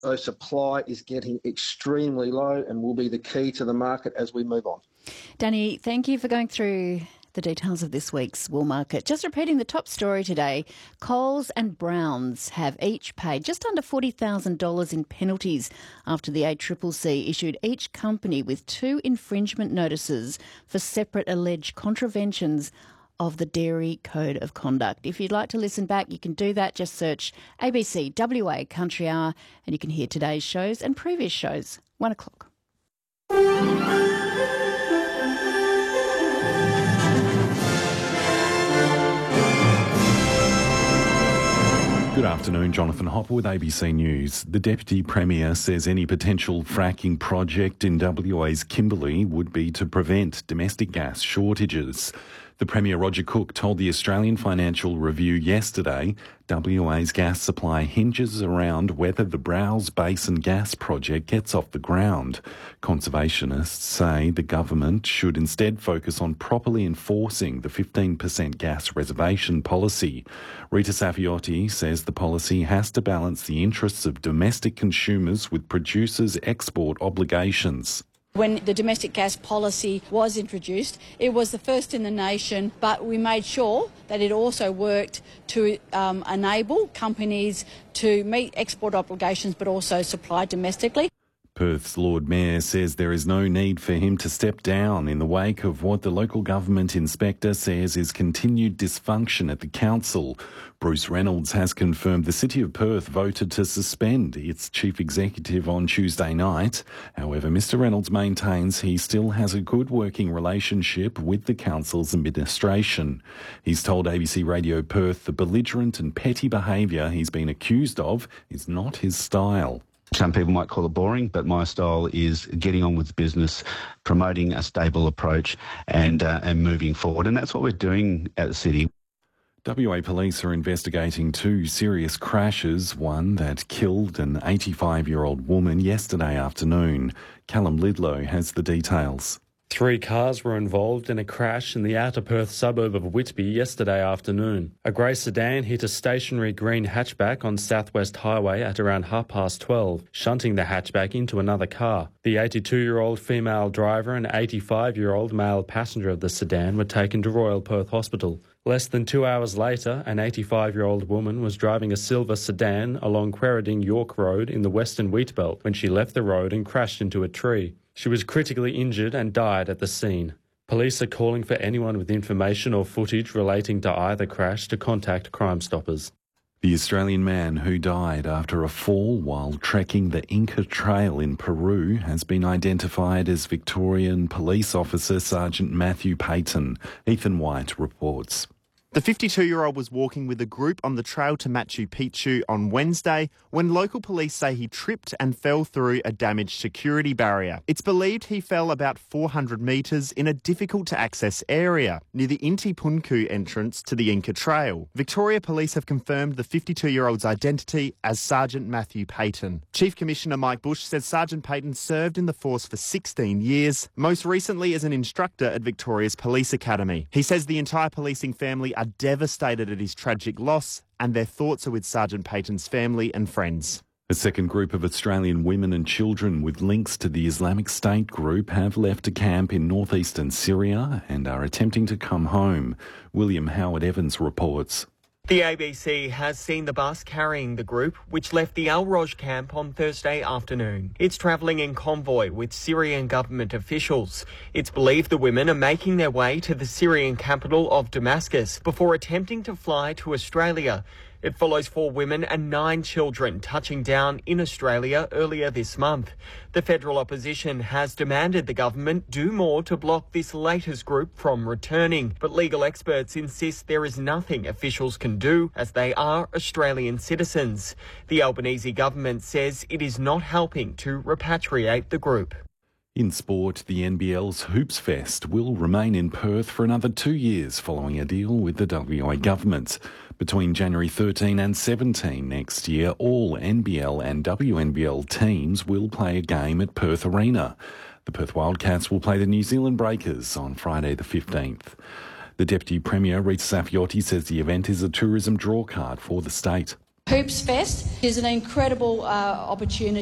So supply is getting extremely low and will be the key to the market as we move on. Danny, thank you for going through the details of this week's wool market. Just repeating the top story today, Coles and Browns have each paid just under $40,000 in penalties after the ACCC issued each company with 2 infringement notices for separate alleged contraventions of the Dairy Code of Conduct. If you'd like to listen back, you can do that. Just search ABC WA Country Hour and you can hear today's shows and previous shows. 1 o'clock. Good afternoon, Jonathan Hopper with ABC News. The Deputy Premier says any potential fracking project in WA's Kimberley would be to prevent domestic gas shortages. The Premier, Roger Cook, told the Australian Financial Review yesterday WA's gas supply hinges around whether the Browse Basin gas project gets off the ground. Conservationists say the government should instead focus on properly enforcing the 15% gas reservation policy. Rita Safiotti says the policy has to balance the interests of domestic consumers with producers' export obligations. When the domestic gas policy was introduced, it was the first in the nation, but we made sure that it also worked to enable companies to meet export obligations but also supply domestically. Perth's Lord Mayor says there is no need for him to step down in the wake of what the local government inspector says is continued dysfunction at the council. Bruce Reynolds has confirmed the City of Perth voted to suspend its chief executive on Tuesday night. However, Mr Reynolds maintains he still has a good working relationship with the council's administration. He's told ABC Radio Perth the belligerent and petty behaviour he's been accused of is not his style. Some people might call it boring, but my style is getting on with business, promoting a stable approach and moving forward. And that's what we're doing at the city. WA Police are investigating 2 serious crashes, one that killed an 85-year-old woman yesterday afternoon. Callum Lidlow has the details. 3 cars were involved in a crash in the outer Perth suburb of Whitby yesterday afternoon. A grey sedan hit a stationary green hatchback on Southwest Highway at around 12:30, shunting the hatchback into another car. The 82-year-old female driver and 85-year-old male passenger of the sedan were taken to Royal Perth Hospital. Less than 2 hours later, an 85-year-old woman was driving a silver sedan along Quairading York Road in the Western Wheatbelt when she left the road and crashed into a tree. She was critically injured and died at the scene. Police are calling for anyone with information or footage relating to either crash to contact Crime Stoppers. The Australian man who died after a fall while trekking the Inca Trail in Peru has been identified as Victorian Police Officer Sergeant Matthew Payton. Ethan White reports. The 52-year-old was walking with a group on the trail to Machu Picchu on Wednesday when local police say he tripped and fell through a damaged security barrier. It's believed he fell about 400 metres in a difficult-to-access area near the Inti Punku entrance to the Inca Trail. Victoria Police have confirmed the 52-year-old's identity as Sergeant Matthew Payton. Chief Commissioner Mike Bush says Sergeant Payton served in the force for 16 years, most recently as an instructor at Victoria's Police Academy. He says the entire policing family are devastated at his tragic loss and their thoughts are with Sergeant Payton's family and friends. A second group of Australian women and children with links to the Islamic State group have left a camp in northeastern Syria and are attempting to come home. William Howard Evans reports. The ABC has seen the bus carrying the group, which left the Al Roj camp on Thursday afternoon. It's travelling in convoy with Syrian government officials. It's believed the women are making their way to the Syrian capital of Damascus before attempting to fly to Australia. It follows 4 women and 9 children touching down in Australia earlier this month. The federal opposition has demanded the government do more to block this latest group from returning, but legal experts insist there is nothing officials can do as they are Australian citizens. The Albanese government says it is not helping to repatriate the group. In sport, the NBL's Hoops Fest will remain in Perth for another 2 years following a deal with the WA government. Between January 13 and 17 next year, all NBL and WNBL teams will play a game at Perth Arena. The Perth Wildcats will play the New Zealand Breakers on Friday the 15th. The Deputy Premier, Rita Safiotti, says the event is a tourism drawcard for the state. Hoops Fest is an incredible opportunity